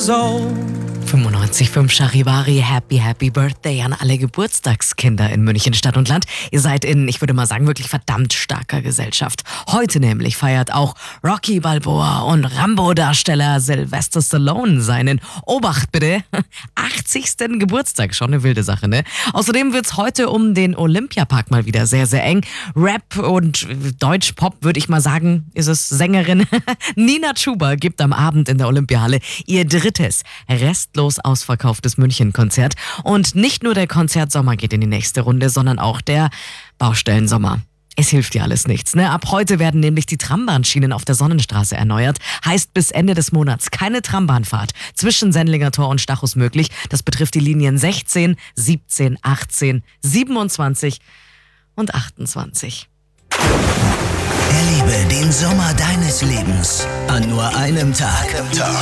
years old. 95,5 Charivari, happy Birthday an alle Geburtstagskinder in München Stadt und Land. Ihr seid in, ich würde mal sagen, wirklich verdammt starker Gesellschaft. Heute nämlich feiert auch Rocky Balboa und Rambo-Darsteller Sylvester Stallone seinen, Obacht bitte, 80. Geburtstag. Schon eine wilde Sache, ne? Außerdem wird's heute um den Olympiapark mal wieder sehr, sehr eng. Rap und Deutsch-Pop, würde ich mal sagen, ist es Sängerin Nina Chuba gibt am Abend in der Olympiahalle ihr drittes, restlos ausverkauftes München-Konzert. Und nicht nur der Konzertsommer geht in die nächste Runde, sondern auch der Baustellensommer. Es hilft ja alles nichts, ne? Ab heute werden nämlich die Trambahnschienen auf der Sonnenstraße erneuert. Heißt bis Ende des Monats keine Trambahnfahrt zwischen Sendlinger Tor und Stachus möglich. Das betrifft die Linien 16, 17, 18, 27 und 28. Erlebe den Sommer deines Lebens an nur einem Tag.